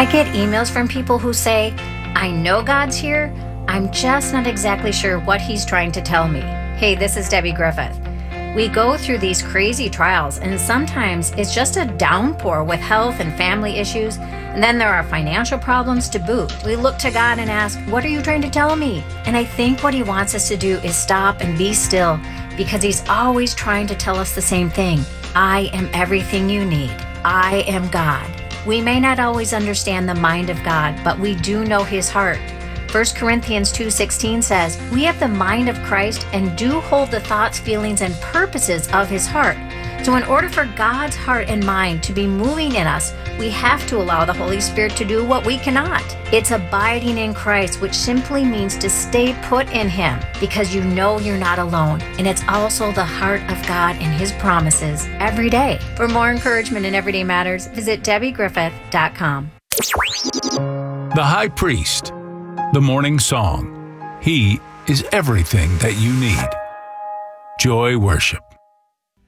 I get emails from people who say, I know God's here, I'm just not exactly sure what He's trying to tell me. Hey, this is Debbie Griffith. We go through these crazy trials, and sometimes it's just a downpour with health and family issues, and then there are financial problems to boot. We look to God and ask, what are you trying to tell me? And I think what He wants us to do is stop and be still, because He's always trying to tell us the same thing. I am everything you need. I am God. We may not always understand the mind of God, but we do know His heart. 1 Corinthians 2:16 says, we have the mind of Christ and do hold the thoughts, feelings, and purposes of His heart. So in order for God's heart and mind to be moving in us, we have to allow the Holy Spirit to do what we cannot. It's abiding in Christ, which simply means to stay put in Him, because you know you're not alone. And it's also the heart of God and His promises every day. For more encouragement in Everyday Matters, visit DebbieGriffith.com. The High Priest, the Morning Song. He is everything that you need. Joy Worship.